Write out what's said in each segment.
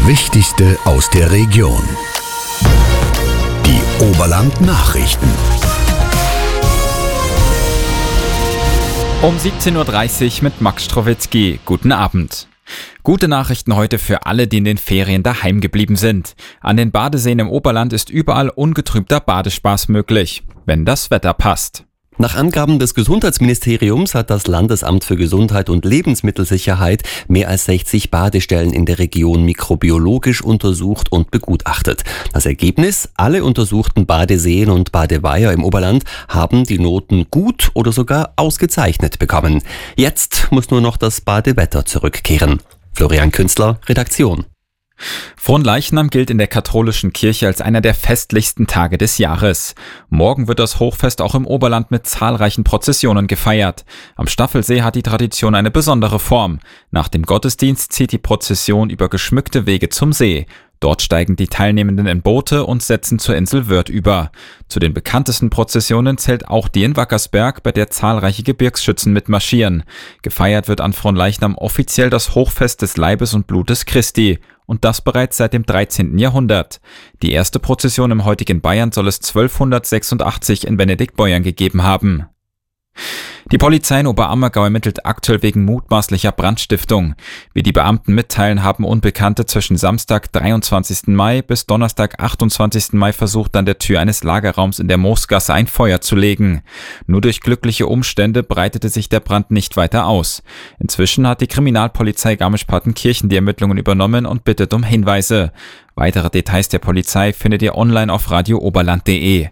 Wichtigste aus der Region. Die Oberland-Nachrichten. Um 17.30 Uhr mit Max Strowitzki. Guten Abend. Gute Nachrichten heute für alle, die in den Ferien daheim geblieben sind. An den Badeseen im Oberland ist überall ungetrübter Badespaß möglich, wenn das Wetter passt. Nach Angaben des Gesundheitsministeriums hat das Landesamt für Gesundheit und Lebensmittelsicherheit mehr als 60 Badestellen in der Region mikrobiologisch untersucht und begutachtet. Das Ergebnis: Alle untersuchten Badeseen und Badeweiher im Oberland haben die Noten gut oder sogar ausgezeichnet bekommen. Jetzt muss nur noch das Badewetter zurückkehren. Florian Künstler, Redaktion. Fronleichnam gilt in der katholischen Kirche als einer der festlichsten Tage des Jahres. Morgen wird das Hochfest auch im Oberland mit zahlreichen Prozessionen gefeiert. Am Staffelsee hat die Tradition eine besondere Form. Nach dem Gottesdienst zieht die Prozession über geschmückte Wege zum See. Dort steigen die Teilnehmenden in Boote und setzen zur Insel Wörth über. Zu den bekanntesten Prozessionen zählt auch die in Wackersberg, bei der zahlreiche Gebirgsschützen mitmarschieren. Gefeiert wird an Fronleichnam offiziell das Hochfest des Leibes und Blutes Christi. Und das bereits seit dem 13. Jahrhundert. Die erste Prozession im heutigen Bayern soll es 1286 in Benediktbeuern gegeben haben. Die Polizei in Oberammergau ermittelt aktuell wegen mutmaßlicher Brandstiftung. Wie die Beamten mitteilen, haben Unbekannte zwischen Samstag, 23. Mai bis Donnerstag, 28. Mai versucht, an der Tür eines Lagerraums in der Moosgasse ein Feuer zu legen. Nur durch glückliche Umstände breitete sich der Brand nicht weiter aus. Inzwischen hat die Kriminalpolizei Garmisch-Partenkirchen die Ermittlungen übernommen und bittet um Hinweise. Weitere Details der Polizei findet ihr online auf radiooberland.de.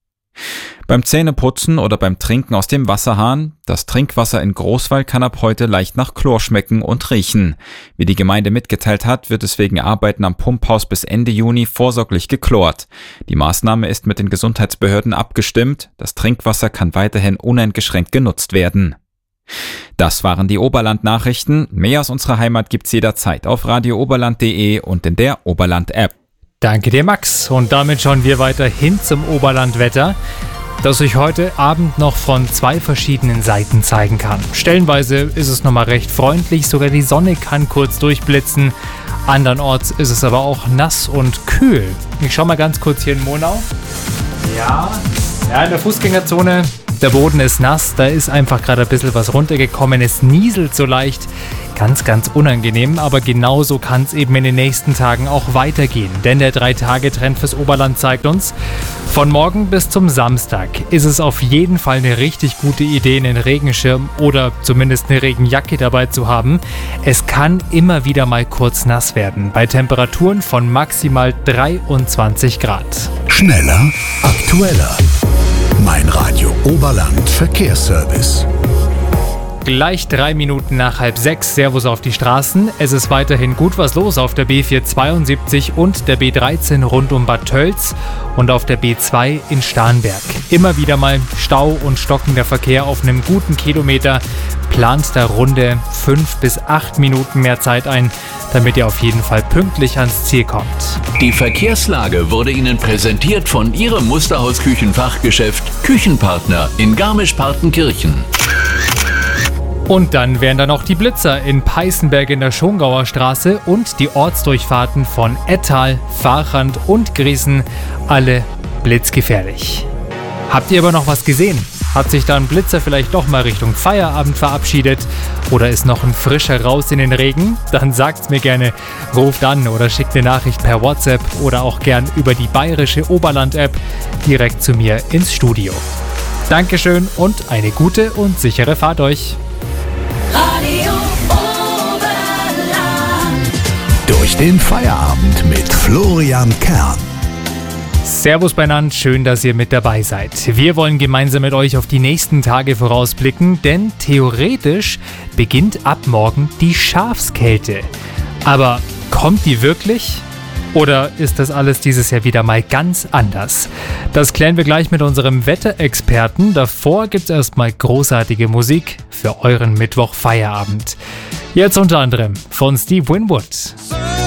Beim Zähneputzen oder beim Trinken aus dem Wasserhahn, das Trinkwasser in Großwall kann ab heute leicht nach Chlor schmecken und riechen. Wie die Gemeinde mitgeteilt hat, wird es wegen Arbeiten am Pumphaus bis Ende Juni vorsorglich geklort. Die Maßnahme ist mit den Gesundheitsbehörden abgestimmt. Das Trinkwasser kann weiterhin uneingeschränkt genutzt werden. Das waren die Oberland-Nachrichten. Mehr aus unserer Heimat gibt's jederzeit auf radiooberland.de und in der Oberland-App. Danke dir, Max. Und damit schauen wir weiter hin zum Oberlandwetter, das sich heute Abend noch von zwei verschiedenen Seiten zeigen kann. Stellenweise ist es nochmal recht freundlich, sogar die Sonne kann kurz durchblitzen. Andernorts ist es aber auch nass und kühl. Ich schaue mal ganz kurz hier in Monau. Ja, in der Fußgängerzone, der Boden ist nass, da ist einfach gerade ein bisschen was runtergekommen. Es nieselt so leicht. Ganz, ganz unangenehm, aber genauso kann es eben in den nächsten Tagen auch weitergehen. Denn der 3-Tage-Trend fürs Oberland zeigt uns, von morgen bis zum Samstag ist es auf jeden Fall eine richtig gute Idee, einen Regenschirm oder zumindest eine Regenjacke dabei zu haben. Es kann immer wieder mal kurz nass werden, bei Temperaturen von maximal 23 Grad. Schneller, aktueller. Mein Radio Oberland Verkehrsservice. Gleich 3 Minuten nach 5:30, Servus auf die Straßen. Es ist weiterhin gut was los auf der B472 und der B13 rund um Bad Tölz und auf der B2 in Starnberg. Immer wieder mal Stau und stockender Verkehr auf einem guten Kilometer. Plant da runde 5 bis 8 Minuten mehr Zeit ein, damit ihr auf jeden Fall pünktlich ans Ziel kommt. Die Verkehrslage wurde Ihnen präsentiert von Ihrem Musterhaus-Küchenfachgeschäft Küchenpartner in Garmisch-Partenkirchen. Und dann wären da noch die Blitzer in Peißenberg in der Schongauer Straße und die Ortsdurchfahrten von Ettal, Fahrrand und Griesen, alle blitzgefährlich. Habt ihr aber noch was gesehen? Hat sich da ein Blitzer vielleicht doch mal Richtung Feierabend verabschiedet? Oder ist noch ein frischer raus in den Regen? Dann sagt's mir gerne, ruft an oder schickt eine Nachricht per WhatsApp oder auch gern über die bayerische Oberland-App direkt zu mir ins Studio. Dankeschön und eine gute und sichere Fahrt euch. Radio Oberland. Durch den Feierabend mit Florian Kern. Servus beieinander, schön, dass ihr mit dabei seid. Wir wollen gemeinsam mit euch auf die nächsten Tage vorausblicken, denn theoretisch beginnt ab morgen die Schafskälte. Aber kommt die wirklich? Oder ist das alles dieses Jahr wieder mal ganz anders? Das klären wir gleich mit unserem Wetterexperten. Davor gibt's erstmal großartige Musik für euren Mittwoch-Feierabend. Jetzt unter anderem von Steve Winwood.